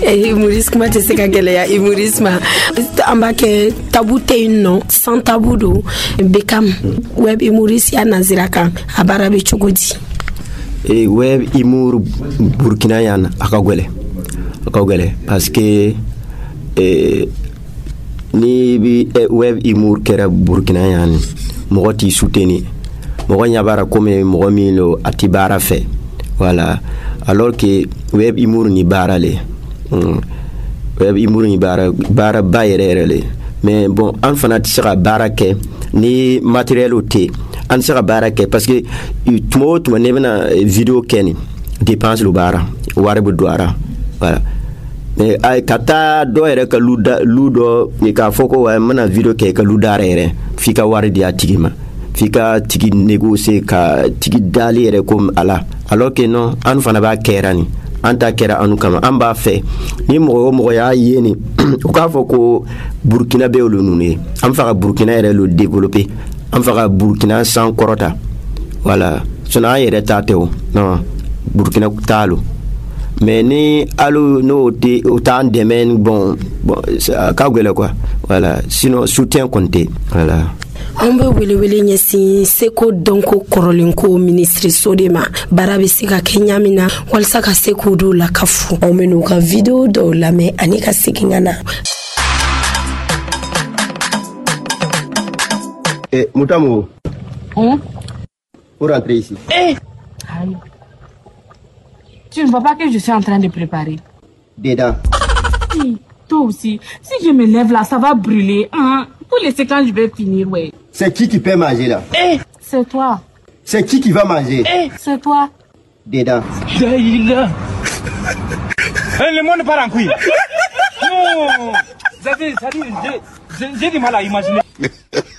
Humorisme kuma tɛ se ka gɛlɛya humorisme an b'a kɛ tabu tɛ yen nɔ sans tabu don Beckham web humoriste ya nazira kan a baara bɛ cogo di web humour burkina yan aka gwele parce que ni bi web humour kɛra burkina yan mɔgɔ t'i soutenir mɔgɔ ɲabara comme mɔgɔ min lo ati baara fɛ voilà alors que web humour ni baara le web humour ni baara ba yɛrɛ le mais bon an fana tɛ se ka baara kɛ ni matériel o tɛ an tɛ se ka baara kɛ parce que tuma o tuma ne bɛna vidéo kɛ ni dépense lo baara wari bɛ don a la voilà mais ka taa dɔ yɛrɛ ka lu dɔ k'a fɔ ko n bɛna vidéo kɛ ka lu da yɛrɛ f'i ka wari di a tigi ma f'i ka tigi négocier ka tigi dali yɛrɛ comme ala alors que non an fana b'a kɛra ni an ta kɛra anu kama an b'a fɛ ni mɔgɔ o mɔgɔ y'a ye ni u k'a fɔ ko burkina bɛ olu ninnu ye an fɛ ka burkina yɛrɛ lo développer an fɛ ka burkina san kɔrɔta voilà sinon an yɛrɛ ta tɛ o non burkina t'a lo mais ni alu no o t'an dɛmɛ bon k'a gwɛlɛ quoi voilà sinon soutien compté voilà. An bɛ welewele ɲɛsin seko dɔnko kɔrɔlenko ministre de ma baara bɛ se ka kɛ ɲa min na walasa ka se k'o dɔw lakafu anw bɛ n'u ka video dɔw lamɛn ani ka segin ka na. Moutamo, pour rentrer ici. Tu ne vois pas que je suis en train de préparer? Dedans. Toi aussi, si je me lève là, ça va brûler. Hein? Pour laisser quand je vais finir, ouais. C'est qui peut manger là? C'est toi. C'est qui va manger? C'est toi. Dedans. Le monde part en couille. Non. J'ai du mal à imaginer.